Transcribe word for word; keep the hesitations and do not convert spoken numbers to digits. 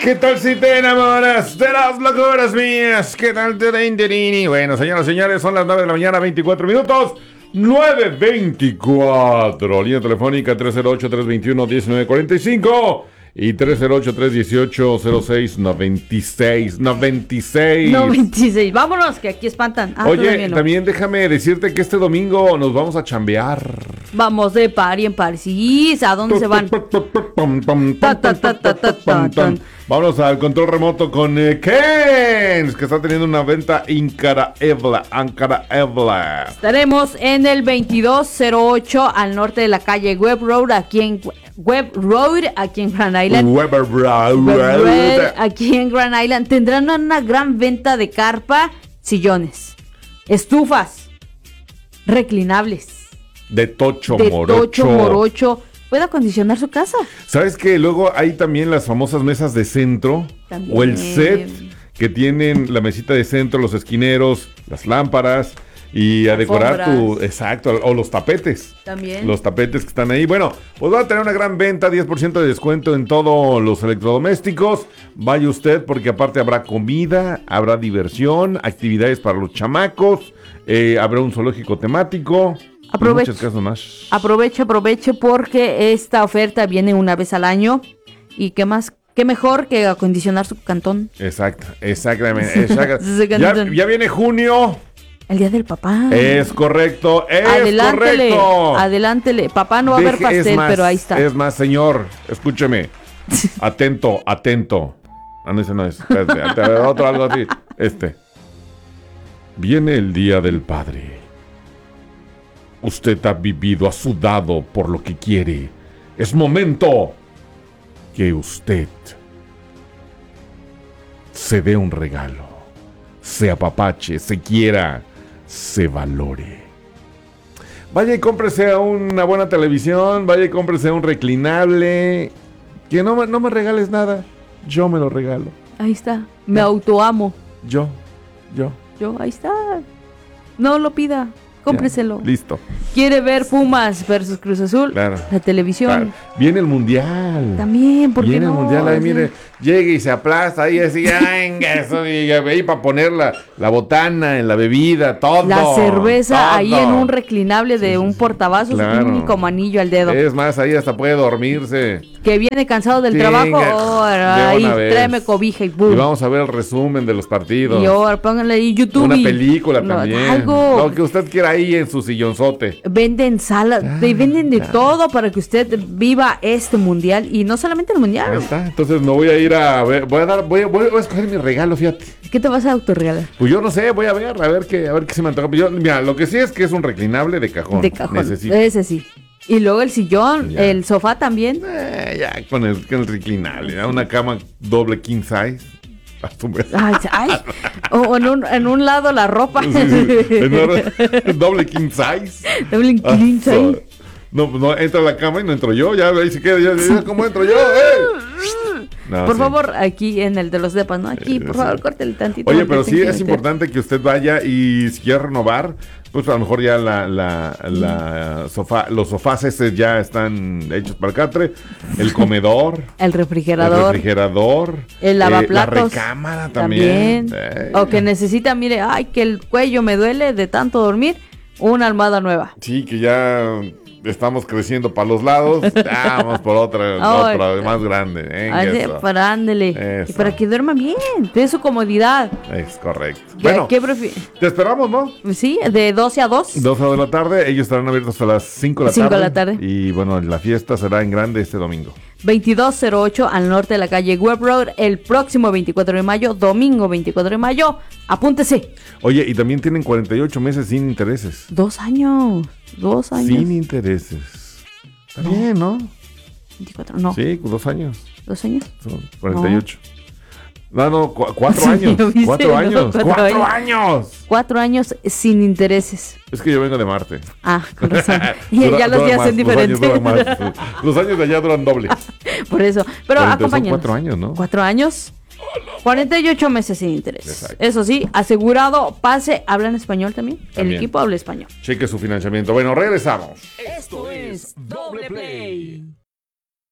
¿Qué tal si te enamoras de las locuras mías? ¿Qué tal te rindirini? Bueno, señoras y señores, son las nueve de la mañana, veinticuatro minutos. nueve veinticuatro. Línea telefónica tres cero ocho, tres dos uno, uno nueve cuatro cinco y tres cero ocho, tres uno ocho, cero seis noventa y seis. noventa y seis. noventa y seis. Vámonos, que aquí espantan. Ah, Oye, no. También déjame decirte que este domingo nos vamos a chambear. Vamos de party en París. ¿A dónde se van? Vámonos al control remoto con eh, Kens, que está teniendo una venta increíble, increíble. Estaremos en el veintidós cero ocho al norte de la calle Webb Road, aquí en Webb Road, aquí en Grand Island. Webb Road. Webb Road, aquí en Grand Island. Tendrán una gran venta de carpa, sillones, estufas, reclinables. De tocho de morocho. tocho morocho. Puede acondicionar su casa. ¿Sabes que luego hay también las famosas mesas de centro? También. O el set que tienen la mesita de centro, los esquineros, las lámparas y a decorar tu... Exacto, o los tapetes. También. Los tapetes que están ahí. Bueno, pues va a tener una gran venta, diez por ciento de descuento en todos los electrodomésticos. Vaya usted porque aparte habrá comida, habrá diversión, actividades para los chamacos, eh, habrá un zoológico temático. Aproveche, aproveche, aproveche porque esta oferta viene una vez al año y qué más, qué mejor que acondicionar su cantón. Exacto, exactamente. Exacto. ya, ya viene junio. El día del papá. Es correcto, es adelántele, correcto. Adelántele, papá no va Deje, a haber pastel, más, pero ahí está. Es más, señor, escúcheme. Atento, atento. Ah, no, ese no es. Espérate, otro algo así. Este. Viene el día del padre. Usted ha vivido, ha sudado por lo que quiere. Es momento que usted se dé un regalo, se apapache, se quiera, se valore. Vaya y cómprese una buena televisión, vaya y cómprese un reclinable. Que no me, no me regales nada, yo me lo regalo. Ahí está, me autoamo. Yo, yo. Yo, ahí está. No lo pida. Cómpreselo. Ya, listo. ¿Quiere ver Pumas versus Cruz Azul? Claro. La televisión. Claro. Viene el mundial. También, ¿por qué Viene no? el mundial, ahí mire, llegue y se aplasta ahí así, eso, y ahí para poner la, la botana en la bebida, todo. La cerveza todo. Ahí en un reclinable de sí, un portavasos, claro. Como anillo al dedo. Es más, ahí hasta puede dormirse. Que viene cansado del Venga, trabajo, oh, ahí tráeme cobija y boom. Y vamos a ver el resumen de los partidos. Y ahora pónganle ahí YouTube. Una película no, también. Algo. Lo que usted quiera ahí en su sillonzote. Venden salas, ah, venden de ah. todo para que usted viva este mundial y no solamente el mundial. Ahí está. Entonces me voy a ir a ver, voy a dar, voy a, voy a escoger mi regalo, fíjate. ¿Qué te vas a autorregalar? Pues yo no sé, voy a ver, a ver qué, a ver qué se me antoja. Yo, mira, lo que sí es que es un reclinable de cajón. De cajón. Necesito. Ese sí. Y luego el sillón, ya. El sofá también. Eh, ya, con el, con el reclinable, ¿ya? Una cama doble king size. Ay, ay. O en un, en un lado la ropa. Sí, sí. En doble king size. Doble king size. Ah, so, no, no entra a la cama y no entro yo. Ya ahí se queda. Ya, ya, ¿cómo entro yo? ¡Eh! No, por sí. favor, aquí en el de los depas, ¿no? Aquí, por favor, córtele tantito. Oye, pero sí es importante que usted vaya y si quiere renovar, pues a lo mejor ya la, la, la sofá, los sofás esos ya están hechos para el catre, el comedor, el refrigerador, el refrigerador, el lavaplatos, eh, la recámara también. también. Eh. O que necesita, mire, ay, que el cuello me duele de tanto dormir, una almohada nueva. Sí, que ya estamos creciendo para los lados, vamos por otra, oh, otra más grande. Ande, para ándele. Y para que duerma bien, de su comodidad. Es correcto. ¿Qué, bueno, ¿qué prefiere? Te esperamos, ¿no? Sí, de doce a dos. doce de la tarde, ellos estarán abiertos a las cinco de la cinco tarde. de la tarde. Y bueno, la fiesta será en grande este domingo. veintidós cero ocho al norte de la calle Webb Road, el próximo veinticuatro de mayo, domingo veinticuatro de mayo. Apúntese. Oye, y también tienen cuarenta y ocho meses sin intereses. Dos años. Dos años. Sin intereses. Está no. bien, ¿no? veinticuatro, no. Sí, dos años. ¿Dos años? Son cuarenta y ocho. No, no, cu cuatro años. Sí, cuatro no, años. Cuatro, cuatro años. años. Cuatro años sin intereses. Es que yo vengo de Marte. Ah, con razón. Y Dura, ya los días son diferentes. Los años, más, los años de allá duran doble. Por eso. Pero acompáñanos. Cuatro años, ¿no? Cuatro años. cuarenta y ocho meses sin intereses. Exacto. Eso sí, asegurado, pase, ¿hablan español también? también? El equipo habla español. Cheque su financiamiento. Bueno, regresamos. Esto es Doble Play.